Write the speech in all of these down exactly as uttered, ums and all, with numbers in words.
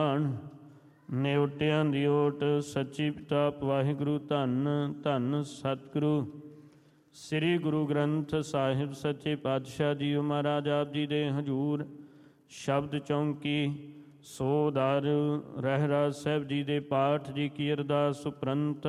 ਨਿਉਟਿਆਂ ਦੀ ਓਟ ਸੱਚੀ ਪਿਤਾ ਵਾਹਿਗੁਰੂ ਧੰਨ ਧੰਨ ਸਤਿਗੁਰੂ ਸ੍ਰੀ ਗੁਰੂ ਗ੍ਰੰਥ ਸਾਹਿਬ ਸੱਚੇ ਪਾਤਸ਼ਾਹ ਜੀਓ ਮਹਾਰਾਜ ਆਪ ਜੀ ਦੇ ਹਜ਼ੂਰ ਸ਼ਬਦ ਚੌਂਕੀ ਸੋ ਦਰ ਰਹਿਰਾਸ ਸਾਹਿਬ ਜੀ ਦੇ ਪਾਠ ਜੀ ਕੀ ਅਰਦਾਸ ਉਪਰੰਤ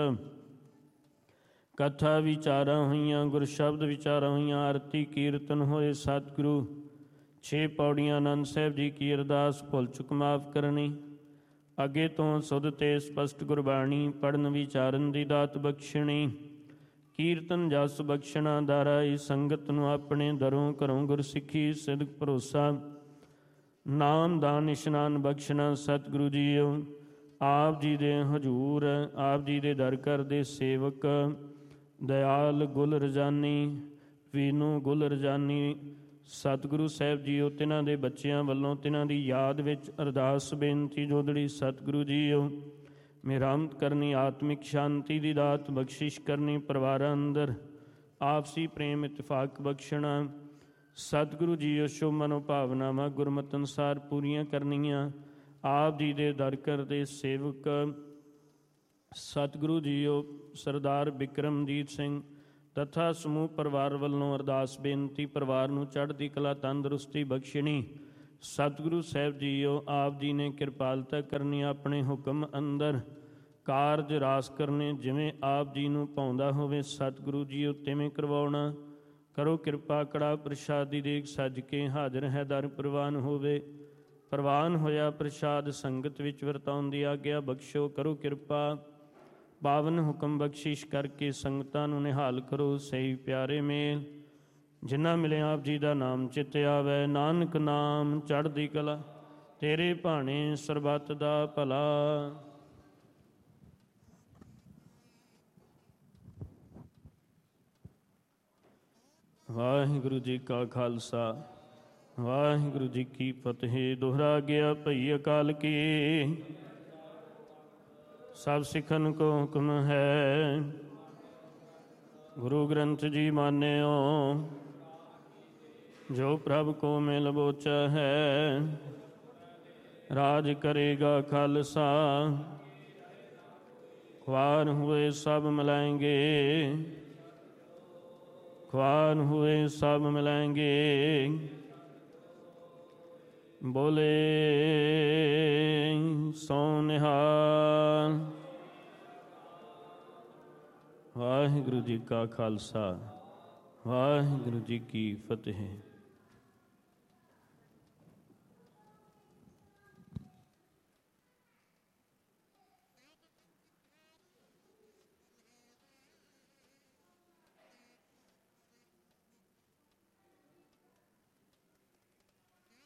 ਕਥਾ ਵਿਚਾਰਾਂ ਹੋਈਆਂ ਗੁਰ ਸ਼ਬਦ ਵਿਚਾਰਾਂ ਹੋਈਆਂ ਆਰਤੀ ਕੀਰਤਨ ਹੋਏ ਸਤਿਗੁਰੂ ਛੇ ਪੌੜੀਆਂ ਆਨੰਦ ਸਾਹਿਬ ਜੀ ਕੀ ਅਰਦਾਸ ਭੁੱਲ ਚੁੱਕ ਮਾਫ ਕਰਨੀ ਅੱਗੇ ਤੋਂ ਸੁਧ ਤੇ ਸਪਸ਼ਟ ਗੁਰਬਾਣੀ ਪੜ੍ਹਨ ਵਿਚਾਰਨ ਦੀ ਦਾਤ ਬਖਸ਼ਣੀ ਕੀਰਤਨ ਜਸ ਬਖਸ਼ਣਾ ਦਾਰਾਈ ਸੰਗਤ ਨੂੰ ਆਪਣੇ ਦਰੋਂ ਘਰੋਂ ਗੁਰਸਿੱਖੀ ਸਿਦਕ ਭਰੋਸਾ ਨਾਮ ਦਾਨ ਇਸ਼ਨਾਨ ਬਖਸ਼ਣਾ ਸਤਿਗੁਰੂ ਜੀਓ ਆਪ ਜੀ ਦੇ ਹਜ਼ੂਰ ਆਪ ਜੀ ਦੇ ਦਰ ਘਰ ਦੇ ਸੇਵਕ ਦਇਆਲ ਗੁਲ ਰਜਾਨੀ ਵੀਨੂ ਗੁਲ ਰਜਾਨੀ ਸਤਿਗੁਰੂ ਸਾਹਿਬ ਜੀਓ ਤਿਨਾਂ ਦੇ ਬੱਚਿਆਂ ਵੱਲੋਂ ਤਿਨਾਂ ਦੀ ਯਾਦ ਵਿੱਚ ਅਰਦਾਸ ਬੇਨਤੀ ਜੋਦੜੀ ਸਤਿਗੁਰੂ ਜੀਓ ਮਿਹਰਮਤ ਕਰਨੀ ਆਤਮਿਕ ਸ਼ਾਂਤੀ ਦੀ ਦਾਤ ਬਖਸ਼ਿਸ਼ ਕਰਨੀ ਪਰਿਵਾਰਾਂ ਅੰਦਰ ਆਪਸੀ ਪ੍ਰੇਮ ਇਤਫਾਕ ਬਖਸ਼ਣਾ ਸਤਿਗੁਰੂ ਜੀਓ ਸ਼ੁਭ ਮਨੋ ਭਾਵਨਾਵਾਂ ਗੁਰਮਤਿ ਅਨੁਸਾਰ ਪੂਰੀਆਂ ਕਰਨੀਆਂ ਆਪ ਜੀ ਦੇ ਦਰ ਘਰ ਦੇ ਸੇਵਕ ਸਤਿਗੁਰੂ ਜੀਓ ਸਰਦਾਰ ਬਿਕਰਮਜੀਤ ਸਿੰਘ ਤਥਾ ਸਮੂਹ ਪਰਿਵਾਰ ਵੱਲੋਂ ਅਰਦਾਸ ਬੇਨਤੀ ਪਰਿਵਾਰ ਨੂੰ ਚੜ੍ਹਦੀ ਕਲਾ ਤੰਦਰੁਸਤੀ ਬਖਸ਼ਣੀ ਸਤਿਗੁਰੂ ਸਾਹਿਬ ਜੀਓ ਆਪ ਜੀ ਨੇ ਕਿਰਪਾਲਤਾ ਕਰਨੀ ਆਪਣੇ ਹੁਕਮ ਅੰਦਰ ਕਾਰਜ ਰਾਸ ਕਰਨੇ ਜਿਵੇਂ ਆਪ ਜੀ ਨੂੰ ਭਾਉਂਦਾ ਹੋਵੇ ਸਤਿਗੁਰੂ ਜੀਓ ਤਿਵੇਂ ਕਰਵਾਉਣਾ ਕਰੋ ਕਿਰਪਾ ਕੜਾ ਪ੍ਰਸ਼ਾਦ ਦੀ ਦੇਗ ਸੱਜ ਕੇ ਹਾਜ਼ਰ ਹੈ ਦਰ ਪ੍ਰਵਾਨ ਹੋਵੇ ਪ੍ਰਵਾਨ ਹੋਇਆ ਪ੍ਰਸ਼ਾਦ ਸੰਗਤ ਵਿੱਚ ਵਰਤਾਉਣ ਦੀ ਆਗਿਆ ਬਖਸ਼ੋ ਕਰੋ ਕਿਰਪਾ ਪਾਵਨ ਹੁਕਮ ਬਖਸ਼ਿਸ਼ ਕਰਕੇ ਸੰਗਤਾਂ ਨੂੰ ਨਿਹਾਲ ਕਰੋ ਸਹੀ ਪਿਆਰੇ ਮੇਲ ਜਿਨ੍ਹਾਂ ਮਿਲੇ ਆਪ ਜੀ ਦਾ ਨਾਮ ਚਿੱਤ ਆਵੈ ਨਾਨਕ ਨਾਮ ਚੜ੍ਹਦੀ ਕਲਾ ਤੇਰੇ ਭਾਣੇ ਸਰਬੱਤ ਦਾ ਭਲਾ। ਵਾਹਿਗੁਰੂ ਜੀ ਕਾ ਖਾਲਸਾ ਵਾਹਿਗੁਰੂ ਜੀ ਕੀ ਫਤਿਹ। ਦੋਹਰਾ ਗਿਆ ਭਈ ਅਕਾਲ ਕੀ ਸਭ ਸਿੱਖਨ ਕੋ ਹੁਕਮ ਹੈ ਗੁਰੂ ਗ੍ਰੰਥ ਜੀ ਮਾਨਿਓ ਜੋ ਪ੍ਰਭ ਕੋ ਮਿਲ ਬੋਚਾ ਹੈ ਰਾਜ ਕਰੇਗਾ ਖਾਲਸਾ ख्वार हुए सब मिलाएंगे ख्वार हुए सब मिलाएंगे बोले सो निहाल। वाहिगुरु जी का खालसा वाहिगुरु जी की फतेह।